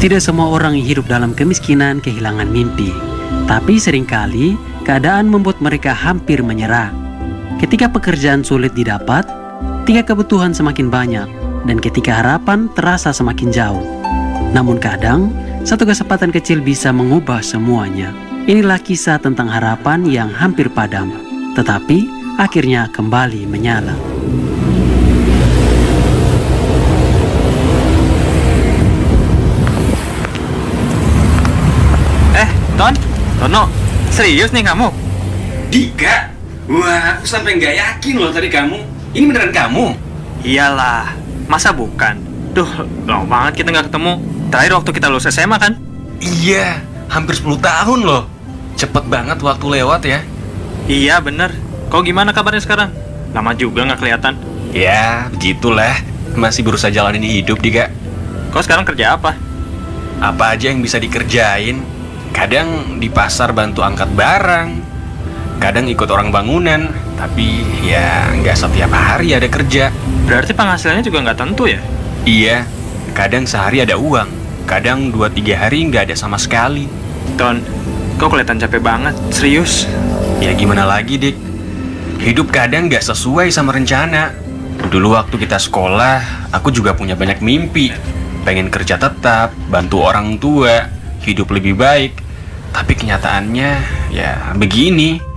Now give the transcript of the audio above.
Tidak semua orang yang hidup dalam kemiskinan kehilangan mimpi, tapi seringkali keadaan membuat mereka hampir menyerah. Ketika pekerjaan sulit didapat, ketika kebutuhan semakin banyak, dan ketika harapan terasa semakin jauh. Namun kadang, satu kesempatan kecil bisa mengubah semuanya. Inilah kisah tentang harapan yang hampir padam, tetapi akhirnya kembali menyala. Tono, serius nih kamu? Dika, wah aku sampai nggak yakin loh tadi kamu. Ini beneran kamu? Iyalah, masa bukan? Duh, lama banget kita nggak ketemu. Terakhir waktu kita lulus SMA kan? Iya, hampir 10 tahun loh. Cepet banget waktu lewat ya. Iya bener. Kau gimana kabarnya sekarang? Lama juga nggak kelihatan. Ya, begitulah. Masih berusaha jalanin hidup, Dika. Kau sekarang kerja apa? Apa aja yang bisa dikerjain. Kadang di pasar bantu angkat barang, kadang ikut orang bangunan, tapi ya nggak setiap hari ada kerja. Berarti penghasilannya juga nggak tentu ya? Iya, kadang sehari ada uang, kadang 2-3 hari nggak ada sama sekali. Ton, kau kelihatan capek banget, serius. Ya gimana lagi, Dik? Hidup kadang nggak sesuai sama rencana. Dulu waktu kita sekolah, aku juga punya banyak mimpi. Pengen kerja tetap, bantu orang tua, hidup lebih baik. Tapi kenyataannya ya begini.